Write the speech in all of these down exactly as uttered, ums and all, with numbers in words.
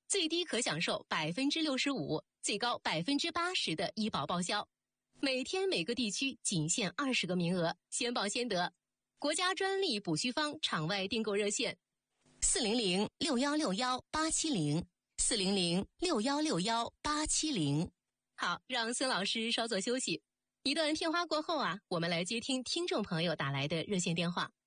最低可享受百分之六十五，最高百分之八十的医保报销。每天每个地区仅限二十个名额，先报先得。国家专利补虚方场外订购热线：四零零六幺六幺八七零，四零零六幺六幺八七零。好，让孙老师稍作休息。一段片花过后啊，我们来接听听众朋友打来的热线电话。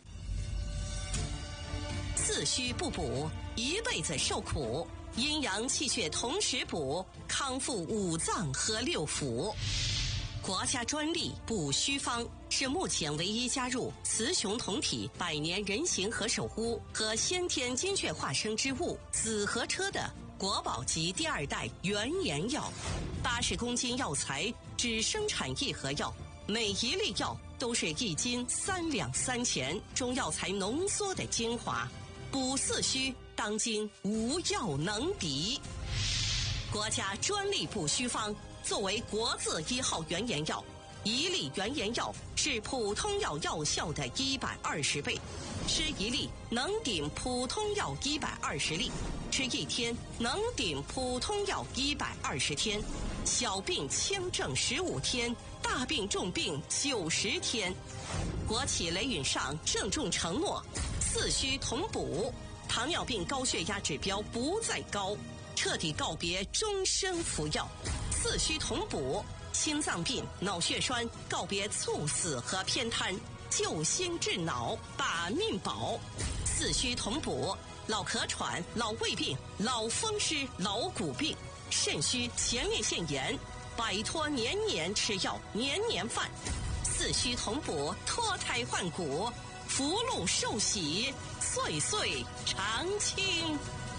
四虚不补，一辈子受苦。阴阳气血同时补，康复五脏和六腑。国家专利补虚方是目前唯一加入雌雄同体百年人形和守屋和先天精血化生之物紫河车的国宝级第二代原研药。八十公斤药材只生产一盒药，每一粒药都是一斤三两三钱中药材浓缩的精华。补四虚，当今无药能敌。国家专利补虚方作为国字一号原研药，一粒原研药是普通药药效的一百二十倍，吃一粒能顶普通药一百二十粒，吃一天能顶普通药一百二十天。小病轻症十五天，大病重病九十天。国企雷允上郑重承诺，四虚同补，糖尿病高血压指标不再高，彻底告别终身服药。四虚同补，心脏病、脑血栓告别猝死和偏瘫，救心治脑，把命保。四虚同补，老咳喘、老胃病、老风湿、老骨病，肾虚、前列腺炎，摆脱年年吃药、年年犯。四虚同补，脱胎换骨，福禄寿喜，岁岁常青。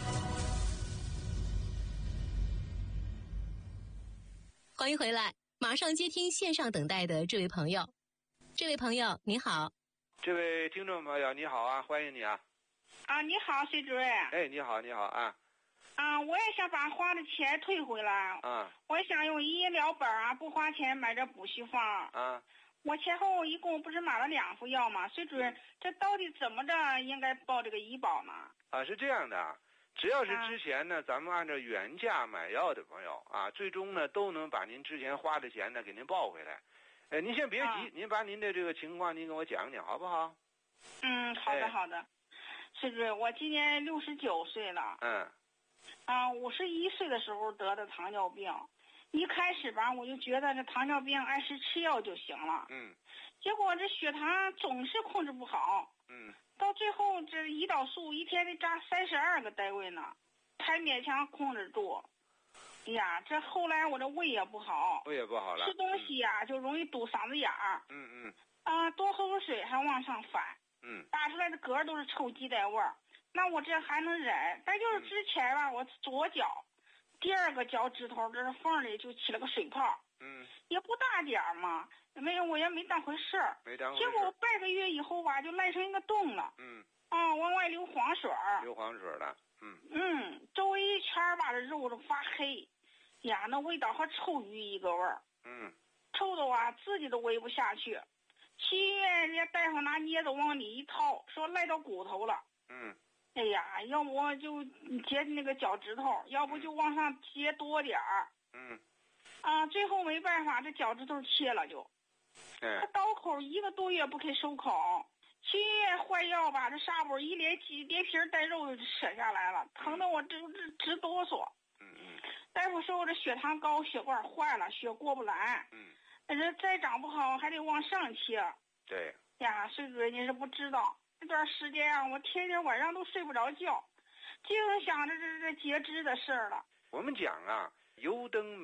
欢迎回来，马上接听线上等待的这位朋友。这位朋友你好。 这位听众朋友你好啊，欢迎你啊。 啊，你好，徐主任。 哎，你好，你好啊。 啊，我也想把花的钱退回来。 啊。 我想用医疗本啊，不花钱买这补虚方。 啊。 我前后一共不是买了两副药吗？徐主任，这到底怎么着应该报这个医保呢？ 啊，是这样的，只要是之前呢，啊、咱们按照原价买药的朋友啊，最终呢都能把您之前花的钱呢给您报回来。呃，您先别急，啊、您把您的这个情况您跟我讲讲好不好？ 嗯，好的、哎、好的。徐主任，我今年六十九岁了。 嗯。 啊，五十一岁的时候得的糖尿病。一开始吧，我就觉得这糖尿病按时吃药就行了。 嗯。结果这血糖总是控制不好。 嗯。 到最后这胰岛素一天得扎三十二个单位呢，才勉强控制住。哎呀，这后来我这胃也不好。 胃也不好了。 吃东西呀、嗯、就容易堵嗓子眼儿。 嗯嗯。 啊，多喝口水还往上反。 嗯。 打出来的嗝都是臭鸡蛋味儿。那我这还能忍，但就是之前吧，嗯、我左脚。第二个脚趾头这缝里就起了个水泡， 嗯， 也不大点儿嘛，没有我也没当回事儿， 没当回事。 结果半个月以后吧，就烂成一个洞了， 嗯， 啊，往外流黄水儿， 流黄水了，嗯嗯，周围一圈吧，这肉都发黑，呀，那味道和臭鱼一个味儿， 嗯， 臭的啊，自己都喂不下去，去医院人家大夫拿镊子往里一掏，说赖到骨头了， 嗯。 哎呀，要不我就截那个脚趾头，要不就往上截多点儿。 嗯。 啊，最后没办法，这脚趾头切了就。 嗯。 他刀口一个多月不肯收口，去医院换药吧，这纱布一连几连皮带肉就扯下来了，疼得我直直直哆嗦。 嗯嗯。 大夫说我这血糖高，血管坏了，血过不来。 嗯。 这再长不好还得往上切。 对。 呀，孙主任你是不知道。这段时间啊，我天天晚上都睡不着觉，净想着这这截肢的事儿了。 我们讲啊，油灯